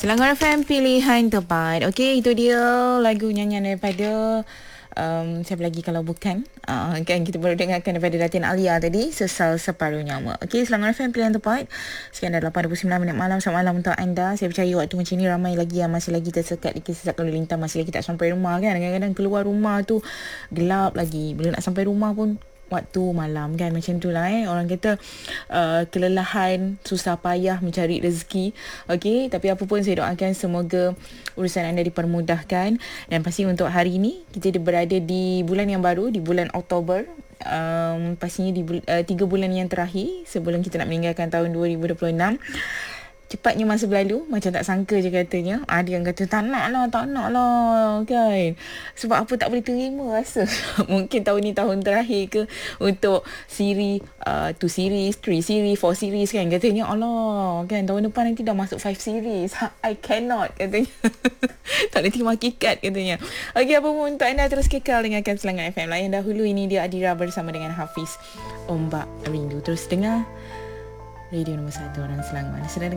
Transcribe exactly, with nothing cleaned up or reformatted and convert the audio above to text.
Selangor F M pilihan tepat. Okey, itu dia lagu nyanyian daripada um, siapa lagi kalau bukan uh, kan kita baru dengarkan daripada Datin Alia tadi, Sesal Separuh Nyawa. Okey, Selangor F M pilihan tepat. Sekian dah lapan dua puluh sembilan minit malam. Selamat malam untuk anda. Saya percaya waktu macam ni ramai lagi yang masih lagi tersekat di kisah lalu lintas, masih lagi tak sampai rumah kan. Kadang-kadang keluar rumah tu gelap lagi. Bila nak sampai rumah pun waktu malam kan, macam tu lah eh. Orang kata uh, kelelahan, susah payah mencari rezeki. Okey, tapi apa pun saya doakan semoga urusan anda dipermudahkan. Dan pasti untuk hari ini kita berada di bulan yang baru, di bulan Oktober. Um, pastinya di uh, tiga bulan yang terakhir sebelum kita nak meninggalkan tahun dua ribu dua puluh enam. Cepatnya masa berlalu, macam tak sangka je katanya. Ada yang kata tak nak lah, tak nak lah kan. Sebab apa tak boleh terima rasa. Mungkin tahun ni tahun terakhir ke untuk siri uh, two series, three series, four series kan. Katanya Allah kan, tahun depan nanti dah masuk five series. I cannot katanya. Tak boleh terima hakikat katanya. Okey, apa pun untuk anda terus kekal dengarkan Selangor F M. Layan dahulu, ini dia Adira bersama dengan Hafiz, Ombak Rindu. Terus dengar radio nombor satu orang Selangor. Sedang